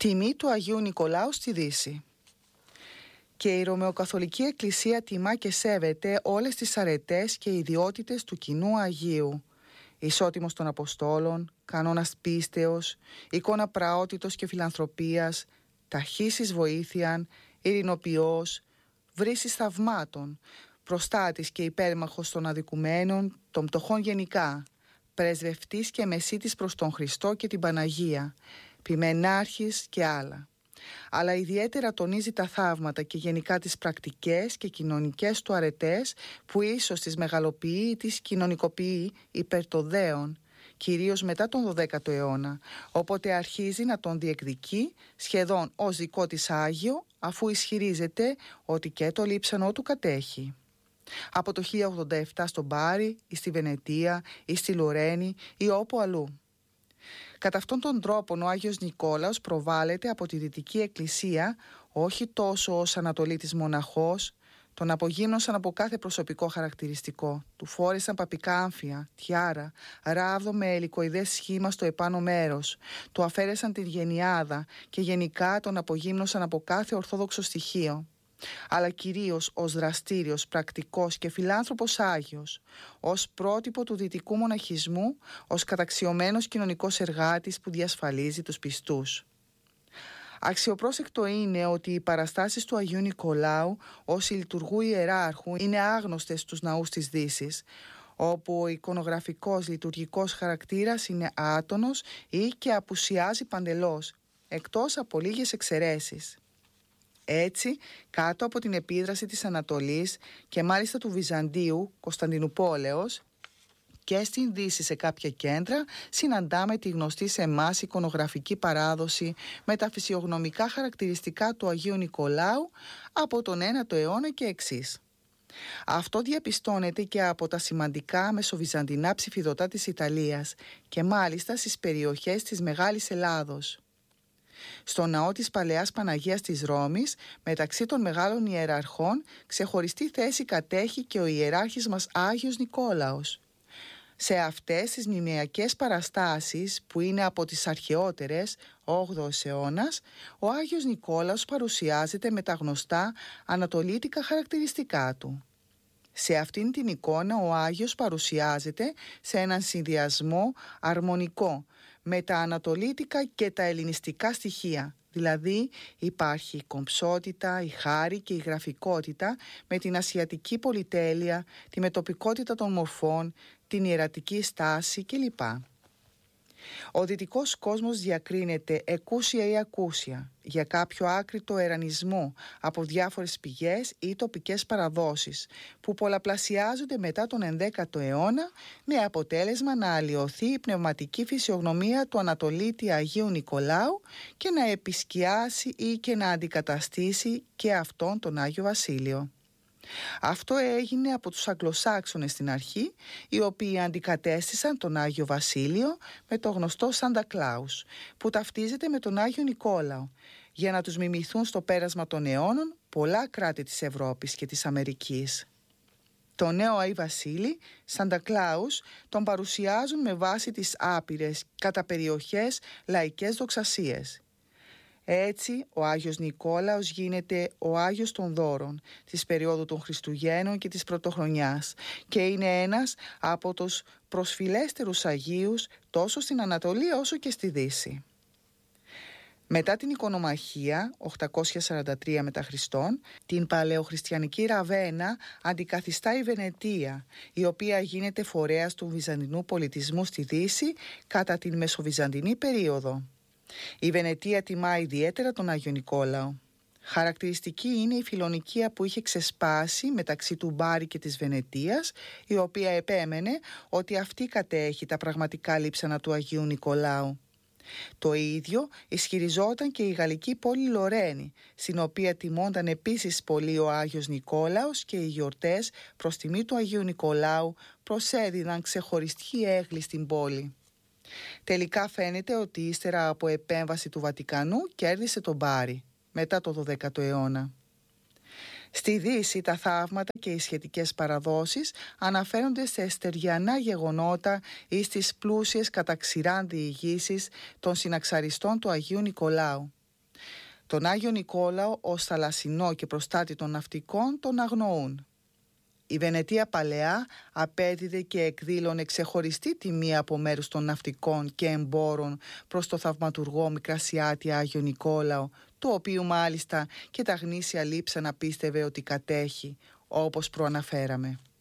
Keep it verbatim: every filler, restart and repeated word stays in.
Τιμή του Αγίου Νικολάου στη Δύση. Και η Ρωμαιοκαθολική Εκκλησία τιμά και σέβεται όλες τις αρετές και ιδιότητες του κοινού Αγίου. Ισότιμος των Αποστόλων, κανόνας πίστεως, εικόνα πραότητος και φιλανθρωπίας, ταχύσης βοήθειαν, ειρηνοποιός, βρύσης θαυμάτων, προστάτης και υπέρμαχος των αδικουμένων, των πτωχών γενικά, πρεσβευτής και μεσίτης προς τον Χριστό και την Παναγία, ποιμενάρχης και άλλα. Αλλά ιδιαίτερα τονίζει τα θαύματα και γενικά τις πρακτικές και κοινωνικές του αρετές που ίσως τις μεγαλοποιεί ή τις κοινωνικοποιεί υπέρ το δέον, κυρίως μετά τον δωδέκατο αιώνα, όποτε αρχίζει να τον διεκδικεί σχεδόν ως δικό της Άγιο, αφού ισχυρίζεται ότι και το λείψανό του κατέχει. Από το χίλια ογδόντα επτά στον Μπάρι ή στη Βενετία ή στη Λορένη ή όπου αλλού. Κατά αυτόν τον τρόπο ο Άγιος Νικόλαος προβάλλεται από τη Δυτική Εκκλησία όχι τόσο ως ανατολίτης μοναχός, τον απογύμνωσαν από κάθε προσωπικό χαρακτηριστικό, του φόρεσαν παπικά άμφια, τιάρα, ράβδο με ελικοειδές σχήμα στο επάνω μέρος, του αφαίρεσαν την γενιάδα και γενικά τον απογύμνωσαν από κάθε ορθόδοξο στοιχείο, αλλά κυρίως ως δραστήριος, πρακτικός και φιλάνθρωπος Άγιος, ως πρότυπο του δυτικού μοναχισμού, ως καταξιωμένος κοινωνικός εργάτης που διασφαλίζει τους πιστούς. Αξιοπρόσεκτο είναι ότι οι παραστάσεις του Αγίου Νικολάου ως λειτουργού ιεράρχου είναι άγνωστες στους ναούς της Δύσης, όπου ο εικονογραφικός λειτουργικός χαρακτήρας είναι άτονος ή και απουσιάζει παντελώς, εκτός από λίγες εξαιρέσεις. Έτσι, κάτω από την επίδραση της Ανατολής και μάλιστα του Βυζαντίου, Κωνσταντινουπόλεως, και στην Δύση σε κάποια κέντρα συναντάμε τη γνωστή σε εμάς εικονογραφική παράδοση με τα φυσιογνωμικά χαρακτηριστικά του Αγίου Νικολάου από τον ένατο αιώνα και εξής. Αυτό διαπιστώνεται και από τα σημαντικά μεσοβυζαντινά ψηφιδωτά της Ιταλίας και μάλιστα στις περιοχές της Μεγάλης Ελλάδος. Στο ναό της Παλαιάς Παναγίας της Ρώμης, μεταξύ των μεγάλων ιεραρχών, ξεχωριστή θέση κατέχει και ο ιεράρχης μας Άγιος Νικόλαος. Σε αυτές τις μνημειακές παραστάσεις, που είναι από τις αρχαιότερες, όγδοος αιώνας, ο Άγιος Νικόλαος παρουσιάζεται με τα γνωστά ανατολίτικα χαρακτηριστικά του. Σε αυτήν την εικόνα ο Άγιος παρουσιάζεται σε έναν συνδυασμό αρμονικό με τα ανατολίτικα και τα ελληνιστικά στοιχεία. Δηλαδή υπάρχει η κομψότητα, η χάρη και η γραφικότητα με την ασιατική πολυτέλεια, τη μετοπικότητα των μορφών, την ιερατική στάση κλπ. Ο δυτικός κόσμος διακρίνεται εκούσια ή ακούσια για κάποιο άκρητο ερανισμό από διάφορες πηγές ή τοπικές παραδόσεις που πολλαπλασιάζονται μετά τον ενδέκατο αιώνα με αποτέλεσμα να αλλοιωθεί η πνευματική φυσιογνωμία του Ανατολίτη Αγίου Νικολάου και να επισκιάσει ή και να αντικαταστήσει και αυτόν τον Άγιο Βασίλειο. Αυτό έγινε από τους Αγγλοσάξονες στην αρχή, οι οποίοι αντικατέστησαν τον Άγιο Βασίλειο με το γνωστό Σάντα Κλάους, που ταυτίζεται με τον Άγιο Νικόλαο, για να τους μιμηθούν στο πέρασμα των αιώνων πολλά κράτη της Ευρώπης και της Αμερικής. Το νέο Άι Βασίλη, Σάντα Κλάους, τον παρουσιάζουν με βάση τις άπειρες κατά περιοχές λαϊκές δοξασίες. Έτσι, ο Άγιος Νικόλαος γίνεται ο Άγιος των δώρων της περίοδου των Χριστουγέννων και της Πρωτοχρονιάς και είναι ένας από τους προσφυλέστερους Αγίους τόσο στην Ανατολή όσο και στη Δύση. Μετά την οικονομαχία, οκτακόσια σαράντα τρία μετά Χριστόν, την παλαιοχριστιανική Ραβένα αντικαθιστά η Βενετία, η οποία γίνεται φορέας του βυζαντινού πολιτισμού στη Δύση κατά την μεσοβυζαντινή περίοδο. Η Βενετία τιμά ιδιαίτερα τον Άγιο Νικόλαο. Χαρακτηριστική είναι η φιλονικία που είχε ξεσπάσει μεταξύ του Μπάρι και της Βενετίας, η οποία επέμενε ότι αυτή κατέχει τα πραγματικά λείψανα του Αγίου Νικολάου. Το ίδιο ισχυριζόταν και η γαλλική πόλη Λορένη, στην οποία τιμώνταν επίσης πολύ ο Άγιος Νικόλαος και οι γιορτές προς τιμή του Αγίου Νικολάου προσέδιδαν ξεχωριστή έγκλη στην πόλη. Τελικά φαίνεται ότι ύστερα από επέμβαση του Βατικανού κέρδισε τον Μπάρι μετά το δωδέκατο αιώνα. Στη Δύση τα θαύματα και οι σχετικές παραδόσεις αναφέρονται σε εστεριανά γεγονότα ή στις πλούσιες κατά ξηράν διηγήσεις των συναξαριστών του Αγίου Νικολάου. Τον Άγιο Νικόλαο ως θαλασσινό και προστάτη των ναυτικών τον αγνοούν. Η Βενετία παλαιά απέδιδε και εκδήλωνε ξεχωριστή τιμή από μέρους των ναυτικών και εμπόρων προς το θαυματουργό Μικρασιάτη Άγιο Νικόλαο, του οποίου μάλιστα και τα γνήσια λείψανα πίστευε ότι κατέχει, όπως προαναφέραμε.